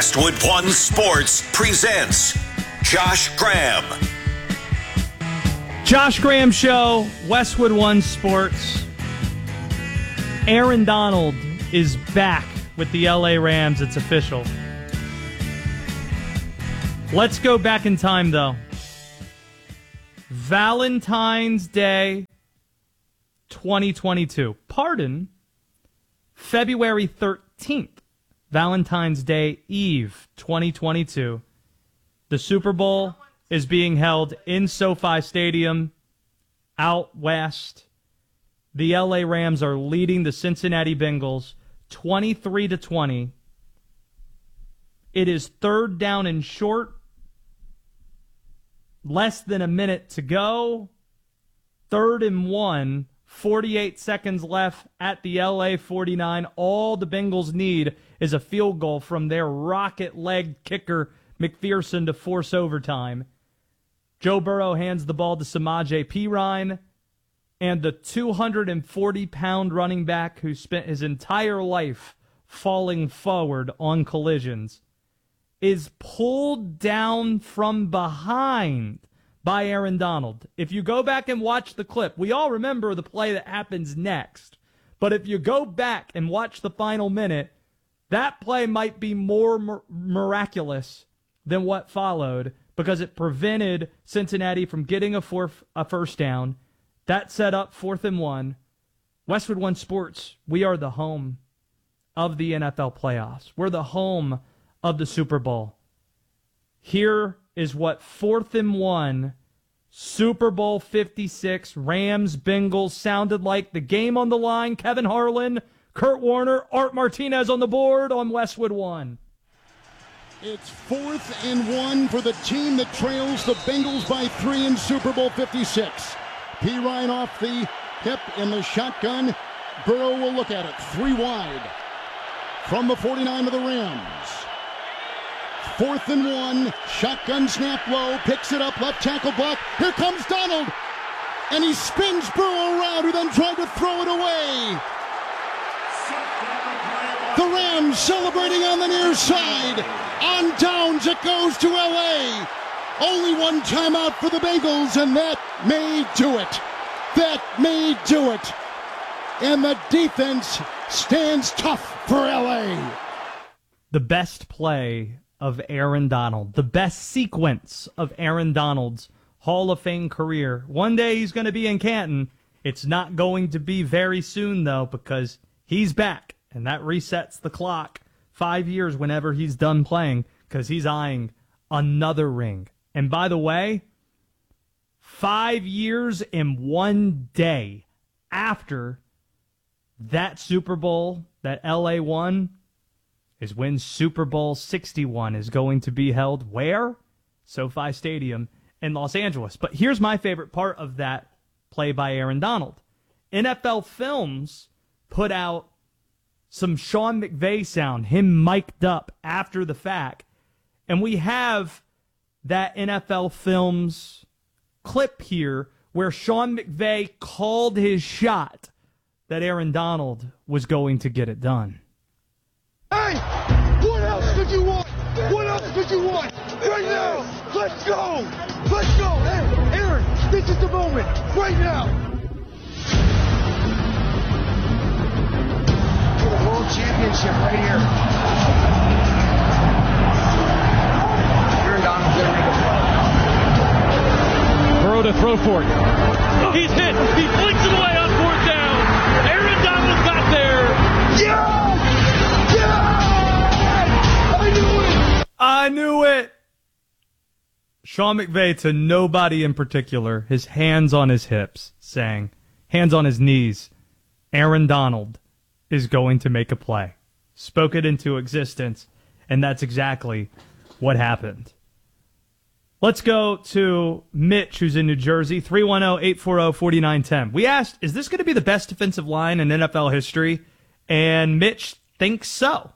Westwood One Sports presents Josh Graham. Josh Graham Show, Westwood One Sports. Aaron Donald is back with the LA Rams. It's official. Let's go back in time, though. Valentine's Day 2022. Pardon, February 13th. Valentine's Day Eve 2022. The Super Bowl is being held in SoFi Stadium out west. The LA Rams are leading the Cincinnati Bengals 23-20. It is third down and short. Less than a minute to go. 3rd and 1. 48 seconds left at the LA 49. All the Bengals need is a field goal from their rocket-legged kicker, McPherson, to force overtime. Joe Burrow hands the ball to Samaje Perine, and the 240-pound running back who spent his entire life falling forward on collisions is pulled down from behind by Aaron Donald. If you go back and watch the clip, we all remember the play that happens next. But if you go back and watch the final minute, that play might be more miraculous than what followed because it prevented Cincinnati from getting a first down. That set up 4th and 1. Westwood One Sports, we are the home of the NFL playoffs. We're the home of the Super Bowl. Here is what 4th and 1, Super Bowl 56, Rams-Bengals sounded like. The game on the line, Kevin Harlan, Kurt Warner, Art Martinez on the board on Westwood One. It's 4th and 1 for the team that trails the Bengals by 3 in Super Bowl 56. Perine off the hip in the shotgun. Burrow will look at it. 3 wide from the 49 of the Rams. 4th and 1, shotgun snap low, picks it up, left tackle block. Here comes Donald, and he spins Burrow around, who then tried to throw it away. The Rams celebrating on the near side. On downs, it goes to L.A. Only one timeout for the Bengals, and that may do it. That may do it. And the defense stands tough for L.A. The best play of Aaron Donald, the best sequence of Aaron Donald's Hall of Fame career. One day he's going to be in Canton. It's not going to be very soon, though, because he's back, and that resets the clock 5 years whenever he's done playing, because he's eyeing another ring. And by the way, 5 years and 1 day after that Super Bowl that LA won is when Super Bowl 61 is going to be held. Where? SoFi Stadium in Los Angeles. But here's my favorite part of that play by Aaron Donald. NFL Films put out some Sean McVay sound, him mic'd up after the fact. And we have that NFL Films clip here where Sean McVay called his shot that Aaron Donald was going to get it done. Hey, what else did you want? What else did you want? Right now, let's go. Let's go. Hey, Aaron, this is the moment. Right now. For the world championship right here. Aaron Donald's going to make a throw. Burrow to throw for it. He's hit. He flicks it away on 4th down. Aaron Donald got there. Yes! I knew it! Sean McVay to nobody in particular, his hands on his hips, saying, hands on his knees, Aaron Donald is going to make a play. Spoke it into existence, and that's exactly what happened. Let's go to Mitch, who's in New Jersey, 310-840-4910. We asked, is this going to be the best defensive line in NFL history? And Mitch thinks so.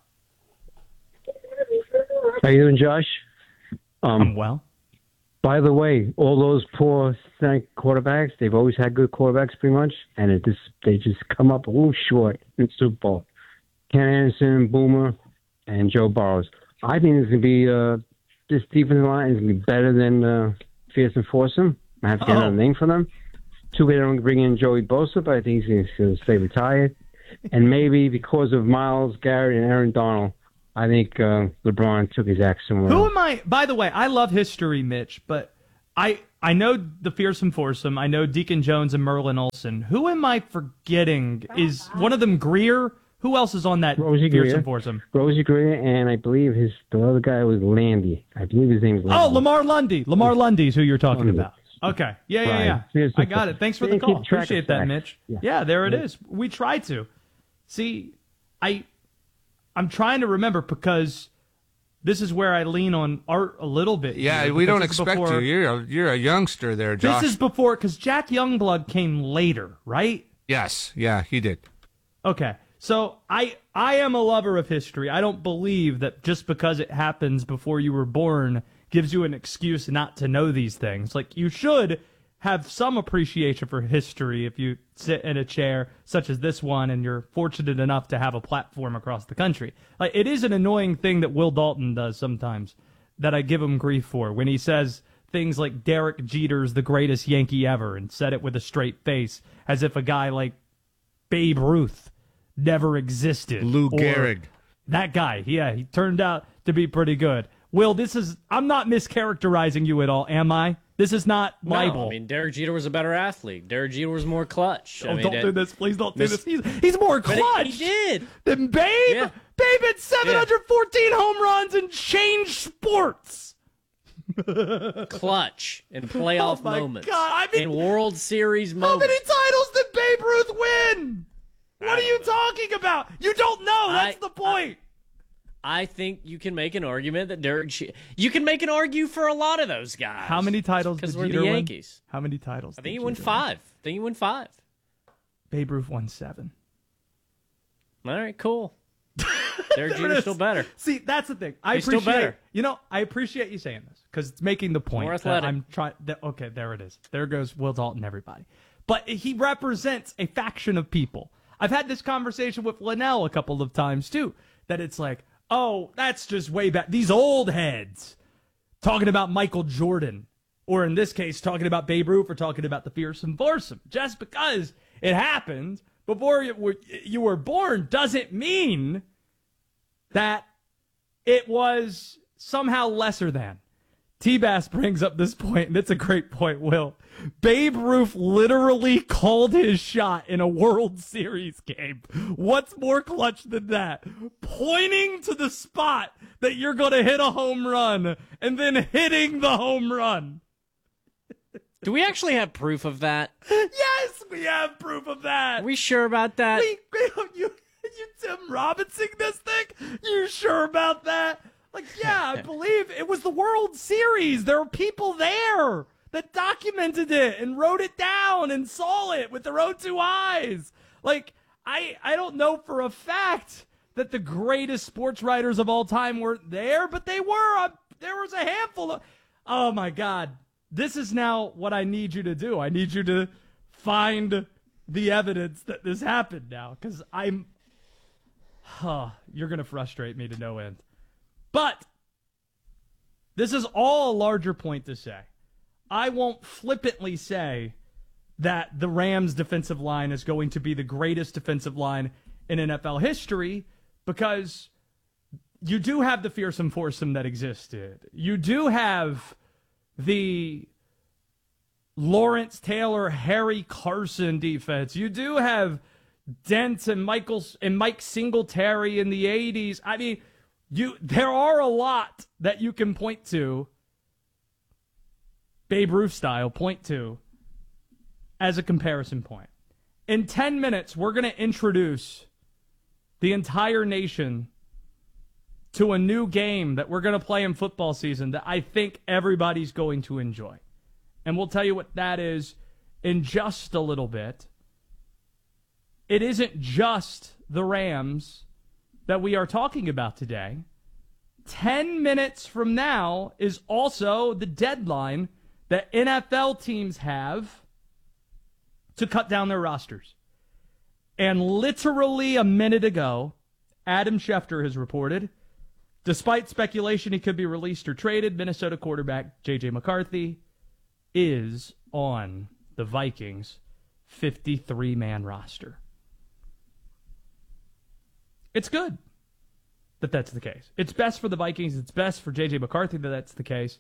How you doing, Josh? I'm well. By the way, all those poor quarterbacks, they've always had good quarterbacks pretty much, and they just come up a little short in Super Bowl. Ken Anderson, Boomer, and Joe Burrows. I think it's going to be this defensive line is going to be better than Fearsome Foursome. I have to get another name for them. Too bad I don't bring in Joey Bosa, but I think he's going to stay retired. And maybe because of Myles Garrett and Aaron Donald, I think LeBron took his axe somewhere. Who am I? By the way, I love history, Mitch, but I know the Fearsome Foursome. I know Deacon Jones and Merlin Olsen. Who am I forgetting? Is one of them Greer? Who else is on that Fearsome Foursome? Rosie Greer, and I believe the other guy was Landy. I believe his name was Landy. Oh, Lamar Lundy. Lamar Lundy's who you're talking about. Okay. Yeah. I got it. Thanks for the call. Appreciate that, Mitch. Yeah, there it is. We try to. See, I'm trying to remember because this is where I lean on Art a little bit. Yeah, we don't expect you. You're a youngster there, Josh. This is before, because Jack Youngblood came later, right? Yes. Yeah, he did. Okay. So I am a lover of history. I don't believe that just because it happens before you were born gives you an excuse not to know these things. Like, you should have some appreciation for history if you sit in a chair such as this one and you're fortunate enough to have a platform across the country. Like, it is an annoying thing that Will Dalton does sometimes that I give him grief for when he says things like Derek Jeter's the greatest Yankee ever and said it with a straight face as if a guy like Babe Ruth never existed. Lou Gehrig. That guy, yeah, he turned out to be pretty good. Will, I'm not mischaracterizing you at all, am I? This is not libel. No, I mean, Derek Jeter was a better athlete. Derek Jeter was more clutch. Don't do this. Please don't do this. He's more clutch. He did. Than Babe? Yeah. Babe had 714 home runs and changed sports. Clutch in playoff moments. God. In World Series moments. How many titles did Babe Ruth win? What are you talking about? You don't know. That's the point. I think you can make an argument that you can make an argue for a lot of those guys. How many titles did Jeter win? Because we're the Yankees. How many titles? I think he won 5. Babe Ruth won 7. All right, cool. Derek Jeter's still better. See, that's the thing. He's still better. I appreciate you saying this because it's making the point. More athletic. I'm trying. Okay, there it is. There goes Will Dalton, everybody. But he represents a faction of people. I've had this conversation with Linnell a couple of times too. That it's like, oh, that's just way back. These old heads talking about Michael Jordan, or in this case, talking about Babe Ruth, or talking about the Fearsome Foursome. Just because it happened before you were born doesn't mean that it was somehow lesser than. T-Bass brings up this point, and it's a great point, Will. Babe Ruth literally called his shot in a World Series game. What's more clutch than that? Pointing to the spot that you're going to hit a home run and then hitting the home run. Do we actually have proof of that? Yes, we have proof of that. Are we sure about that? You Tim Robinson this thing? You sure about that? Like, yeah, I believe it was the World Series. There were people there that documented it and wrote it down and saw it with their own 2 eyes. Like, I don't know for a fact that the greatest sports writers of all time weren't there, but they were. There was a handful of... Oh, my God. This is now what I need you to do. I need you to find the evidence that this happened now, because you're going to frustrate me to no end. But this is all a larger point to say. I won't flippantly say that the Rams' defensive line is going to be the greatest defensive line in NFL history, because you do have the Fearsome Foursome that existed. You do have the Lawrence Taylor, Harry Carson defense. You do have Dent and Mike Singletary in the 80s. I mean, there are a lot that you can point to, Babe Ruth style, point to as a comparison point. In 10 minutes, we're going to introduce the entire nation to a new game that we're going to play in football season that I think everybody's going to enjoy. And we'll tell you what that is in just a little bit. It isn't just the Rams that we are talking about today. 10 minutes from now is also the deadline that NFL teams have to cut down their rosters. And literally a minute ago, Adam Schefter has reported Despite speculation he could be released or traded, Minnesota quarterback J.J. McCarthy is on the Vikings' 53-man roster. It's good that that's the case. It's best for the Vikings. It's best for J.J. McCarthy that that's the case.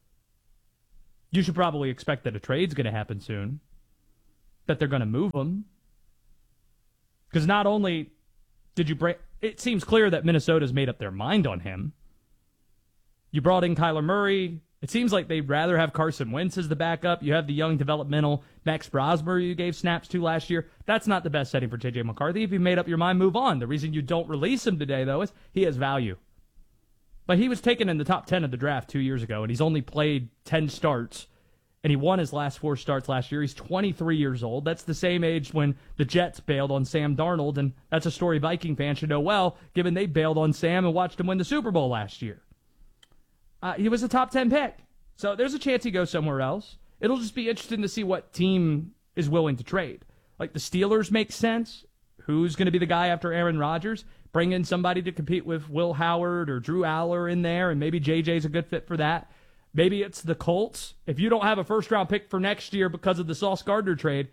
You should probably expect that a trade's going to happen soon, that they're going to move him. Because not only did you break... It seems clear that Minnesota's made up their mind on him. You brought in Kyler Murray. It seems like they'd rather have Carson Wentz as the backup. You have the young developmental Max Brosmer you gave snaps to last year. That's not the best setting for J.J. McCarthy. If you made up your mind, move on. The reason you don't release him today, though, is he has value. But he was taken in the top 10 of the draft 2 years ago, and he's only played 10 starts, and he won his last 4 starts last year. He's 23 years old. That's the same age when the Jets bailed on Sam Darnold, and that's a story Viking fans should know well, given they bailed on Sam and watched him win the Super Bowl last year. He was a top 10 pick. So there's a chance he goes somewhere else. It'll just be interesting to see what team is willing to trade. Like the Steelers make sense. Who's going to be the guy after Aaron Rodgers? Bring in somebody to compete with Will Howard or Drew Aller in there, and maybe JJ's a good fit for that. Maybe it's the Colts. If you don't have a first-round pick for next year because of the Sauce Gardner trade,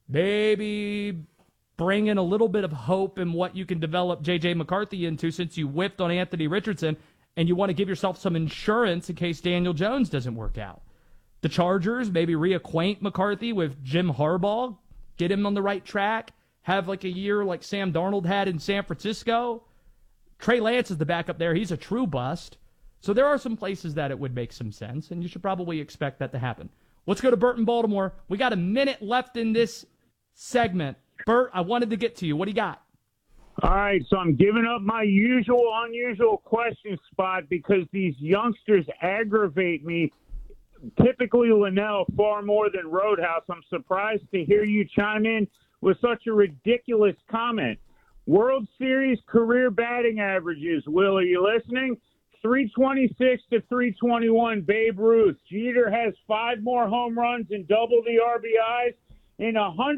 maybe bring in a little bit of hope in what you can develop J.J. McCarthy into since you whiffed on Anthony Richardson, and you want to give yourself some insurance in case Daniel Jones doesn't work out. The Chargers, maybe reacquaint McCarthy with Jim Harbaugh, get him on the right track, have like a year like Sam Darnold had in San Francisco. Trey Lance is the backup there. He's a true bust. So there are some places that it would make some sense, and you should probably expect that to happen. Let's go to Bert in Baltimore. We got a minute left in this segment. Bert, I wanted to get to you. What do you got? All right, so I'm giving up my unusual question spot because these youngsters aggravate me, typically Linnell, far more than Roadhouse. I'm surprised to hear you chime in with such a ridiculous comment. World Series career batting averages. Will, are you listening? 326 to 321, Babe Ruth. Jeter has 5 more home runs and double the RBIs in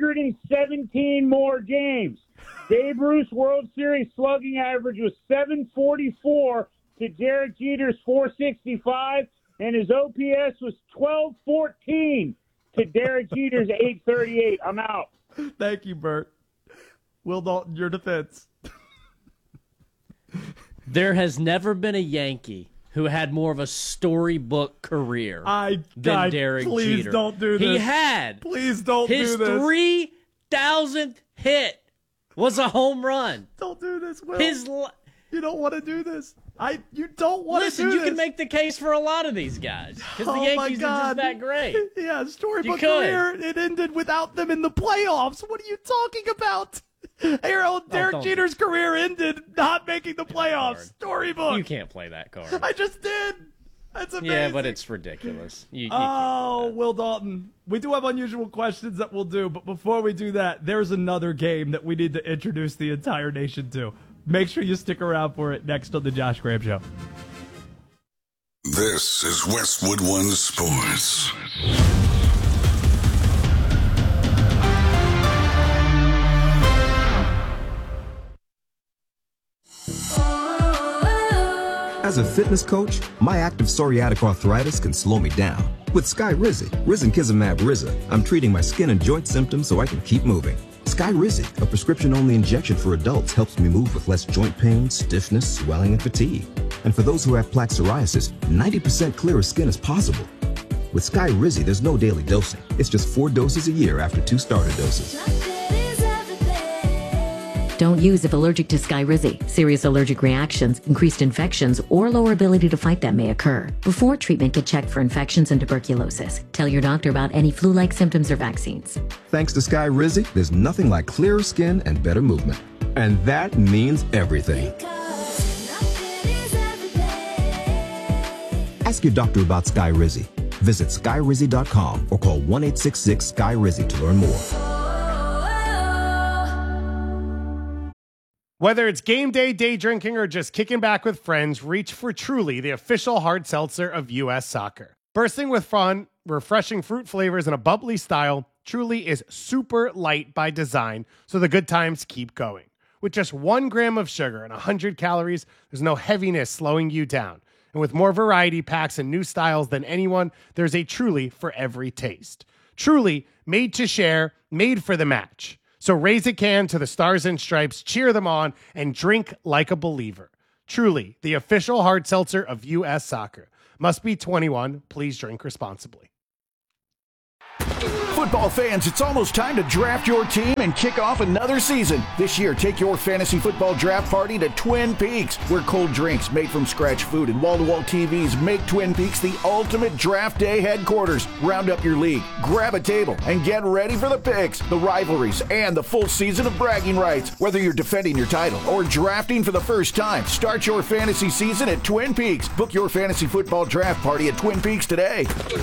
117 more games. Babe Ruth's World Series slugging average was 744 to Derek Jeter's 465, and his OPS was 1214 to Derek Jeter's 838. I'm out. Thank you, Bert. Will Dalton, your defense. There has never been a Yankee who had more of a storybook career than Derek Jeter. Please don't do this. He had. Please don't do this. His 3,000th hit was a home run. Don't do this, Will. You don't want to do this. You don't want to do this. Listen, you can make the case for a lot of these guys because the Yankees are just that great. Yeah, storybook career. It ended without them in the playoffs. What are you talking about? Derek Jeter's career ended not making the playoffs. Storybook. You can't play that card. I just did. That's amazing. Yeah, but it's ridiculous. You Will Dalton. We do have unusual questions that we'll do, but before we do that, there's another game that we need to introduce the entire nation to. Make sure you stick around for it next on the Josh Graham Show. This is Westwood One Sports. As a fitness coach, my active psoriatic arthritis can slow me down. With Skyrizi, Risankizumab Riza, I'm treating my skin and joint symptoms so I can keep moving. Skyrizi, a prescription-only injection for adults, helps me move with less joint pain, stiffness, swelling, and fatigue. And for those who have plaque psoriasis, 90% clearer skin is possible. With Skyrizi, there's no daily dosing. It's just 4 doses a year after 2 starter doses. Don't use if allergic to Skyrizi. Serious allergic reactions, increased infections, or lower ability to fight them may occur. Before treatment, get checked for infections and tuberculosis. Tell your doctor about any flu-like symptoms or vaccines. Thanks to Skyrizi, there's nothing like clearer skin and better movement. And that means everything. Ask your doctor about Skyrizi. Visit Skyrizi.com or call 1-866-SKY-RIZI to learn more. Whether it's game day, day drinking, or just kicking back with friends, reach for Truly, the official hard seltzer of U.S. soccer. Bursting with fun, refreshing fruit flavors, and a bubbly style, Truly is super light by design, so the good times keep going. With just 1 gram of sugar and 100 calories, there's no heaviness slowing you down. And with more variety packs and new styles than anyone, there's a Truly for every taste. Truly, made to share, made for the match. So raise a can to the Stars and Stripes, cheer them on, and drink like a believer. Truly, the official hard seltzer of U.S. Soccer. Must be 21. Please drink responsibly. Football fans, it's almost time to draft your team and kick off another season. This year, take your fantasy football draft party to Twin Peaks, where cold drinks, made from scratch food, and wall-to-wall TVs make Twin Peaks the ultimate draft day headquarters. Round up your league, grab a table, and get ready for the picks, the rivalries, and the full season of bragging rights. Whether you're defending your title or drafting for the first time, start your fantasy season at Twin Peaks. Book your fantasy football draft party at Twin Peaks today.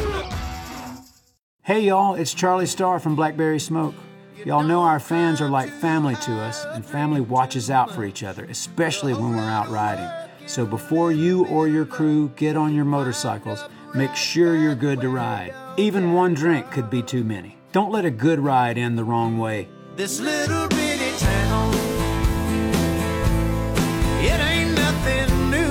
Hey y'all, it's Charlie Starr from Blackberry Smoke. Y'all know our fans are like family to us, and family watches out for each other, especially when we're out riding. So before you or your crew get on your motorcycles, make sure you're good to ride. Even one drink could be too many. Don't let a good ride end the wrong way. This little bitty town, it ain't nothing new.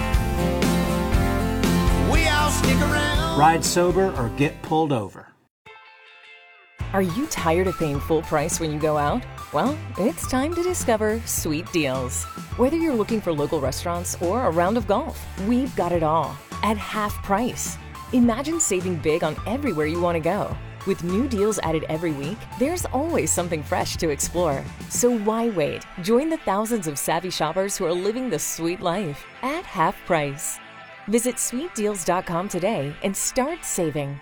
We all stick around. Ride sober or get pulled over. Are you tired of paying full price when you go out? Well, it's time to discover Sweet Deals. Whether you're looking for local restaurants or a round of golf, we've got it all at half price. Imagine saving big on everywhere you want to go. With new deals added every week, there's always something fresh to explore. So why wait? Join the thousands of savvy shoppers who are living the sweet life at half price. Visit sweetdeals.com today and start saving.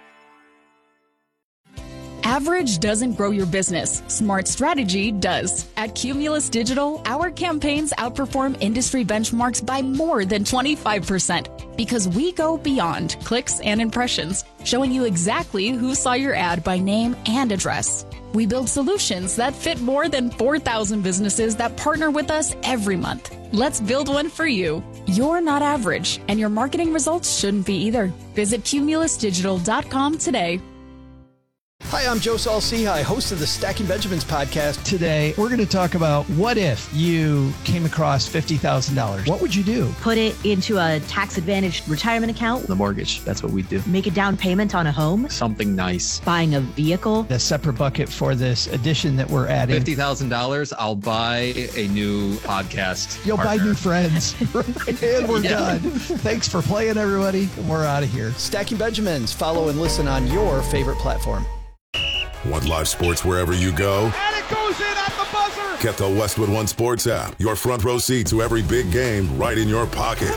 Average doesn't grow your business. Smart strategy does. At Cumulus Digital, our campaigns outperform industry benchmarks by more than 25% because we go beyond clicks and impressions, showing you exactly who saw your ad by name and address. We build solutions that fit more than 4,000 businesses that partner with us every month. Let's build one for you. You're not average, and your marketing results shouldn't be either. Visit cumulusdigital.com today. Hi, I'm Joe Saul-Sehy, host of the Stacking Benjamins podcast. Today, we're going to talk about what if you came across $50,000? What would you do? Put it into a tax-advantaged retirement account. The mortgage, that's what we do. Make a down payment on a home. Something nice. Buying a vehicle. A separate bucket for this addition that we're adding. $50,000, I'll buy a new podcast. You'll partner. buy new friends. And we're done. Thanks for playing, everybody. We're out of here. Stacking Benjamins. Follow and listen on your favorite platform. Want live sports wherever you go? And it goes in at the buzzer! Get the Westwood One Sports app. Your front row seat to every big game right in your pocket.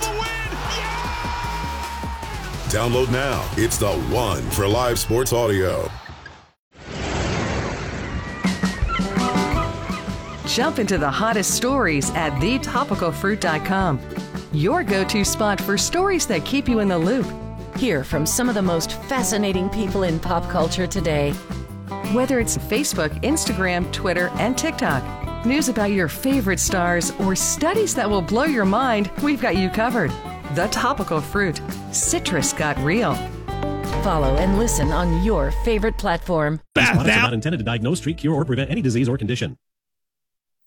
Download now. It's the one for live sports audio. Jump into the hottest stories at thetopicalfruit.com. Your go-to spot for stories that keep you in the loop. Hear from some of the most fascinating people in pop culture today. Whether it's Facebook, Instagram, Twitter, and TikTok, news about your favorite stars, or studies that will blow your mind, we've got you covered. The Topical Fruit. Citrus got real. Follow and listen on your favorite platform. These products are not intended to diagnose, treat, cure, or prevent any disease or condition.